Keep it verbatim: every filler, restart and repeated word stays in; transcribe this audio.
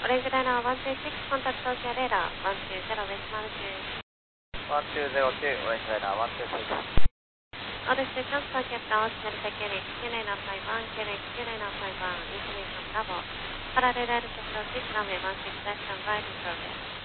Orange Radar one two six, contact Tokyo Radar one two zero decimal two. one two zero two, Orange Radar one two six. Odyssey transfer captain, Delta Q N H Q nine zero five one, Q N H Q nine zero five one, information Bravo. Parallel L to switch runway one six left and right in progress.